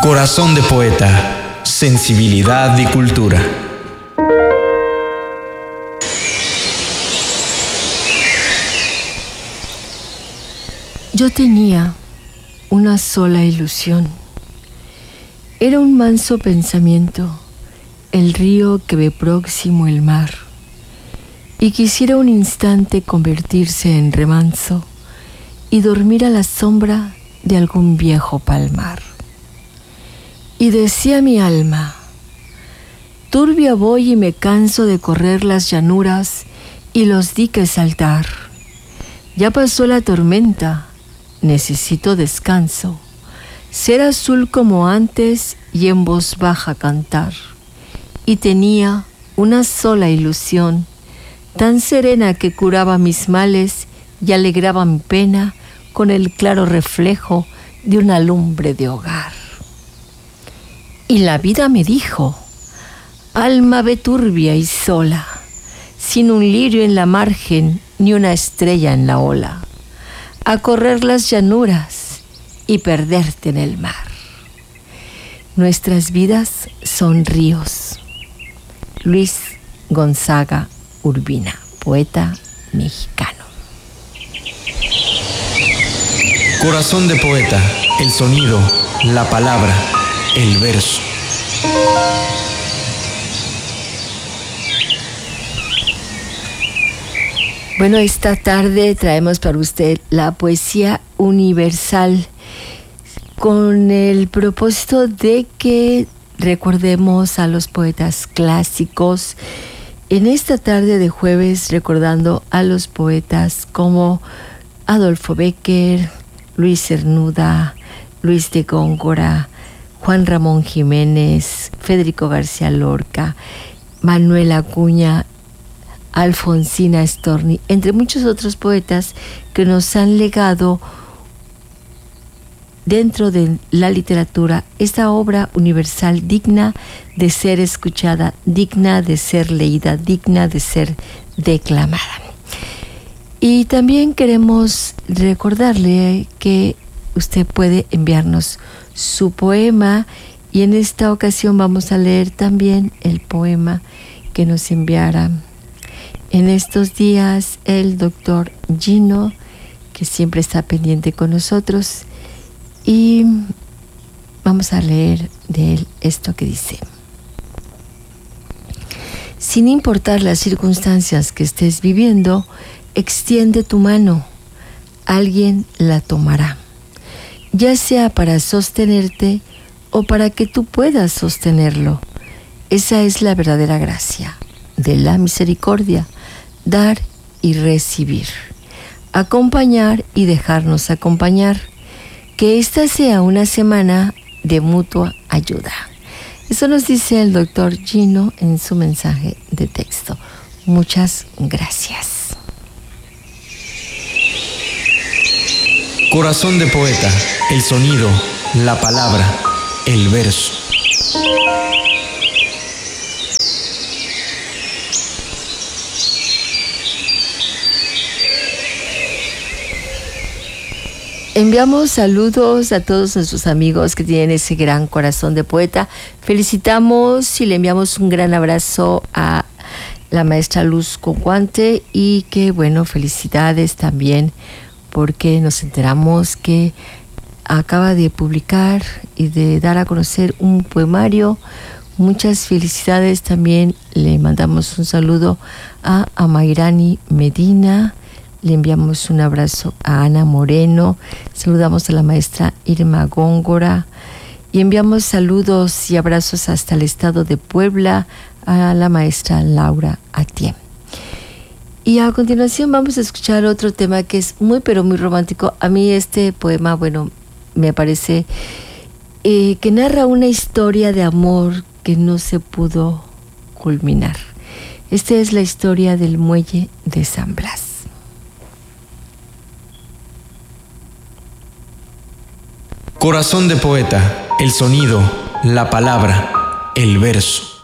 Corazón de poeta, sensibilidad y cultura. Yo tenía una sola ilusión. Era un manso pensamiento, el río que ve próximo el mar, y quisiera un instante convertirse en remanso y dormir a la sombra de algún viejo palmar. Y decía mi alma: turbia voy y me canso de correr las llanuras y los diques saltar. Ya pasó la tormenta, necesito descanso, ser azul como antes y en voz baja cantar. Y tenía una sola ilusión, tan serena que curaba mis males y alegraba mi pena con el claro reflejo de una lumbre de hogar. Y la vida me dijo: alma ve turbia y sola, sin un lirio en la margen ni una estrella en la ola, a correr las llanuras y perderte en el mar. Nuestras vidas son ríos. Luis Gonzaga Urbina, poeta mexicano. Corazón de poeta, el sonido, la palabra, el verso. Bueno, esta tarde traemos para usted la poesía universal con el propósito de que recordemos a los poetas clásicos. En esta tarde de jueves, recordando a los poetas como Adolfo Bécquer, Luis Cernuda, Luis de Góngora, Juan Ramón Jiménez, Federico García Lorca, Manuel Acuña, Alfonsina Storni, entre muchos otros poetas que nos han legado dentro de la literatura esta obra universal digna de ser escuchada, digna de ser leída, digna de ser declamada. Y también queremos recordarle que usted puede enviarnos su poema, y en esta ocasión vamos a leer también el poema que nos enviara en estos días el doctor Gino, que siempre está pendiente con nosotros, y vamos a leer de él esto que dice: sin importar las circunstancias que estés viviendo, extiende tu mano, alguien la tomará, ya sea para sostenerte o para que tú puedas sostenerlo. Esa es la verdadera gracia de la misericordia, dar y recibir, acompañar y dejarnos acompañar. Que esta sea una semana de mutua ayuda. Eso nos dice el doctor Gino en su mensaje de texto. Muchas gracias. Corazón de poeta, el sonido, la palabra, el verso. Enviamos saludos a todos nuestros amigos que tienen ese gran corazón de poeta. Felicitamos y le enviamos un gran abrazo a la maestra Luz Conguante, y que bueno, felicidades también porque nos enteramos que acaba de publicar y de dar a conocer un poemario. Muchas felicidades. También le mandamos un saludo a Amairani Medina. Le enviamos un abrazo a Ana Moreno, saludamos a la maestra Irma Góngora y enviamos saludos y abrazos hasta el estado de Puebla a la maestra Laura Atié. Y a continuación vamos a escuchar otro tema que es muy pero muy romántico. A mí este poema, bueno, me parece que narra una historia de amor que no se pudo culminar. Esta es la historia del muelle de San Blas. Corazón de poeta, el sonido, la palabra, el verso.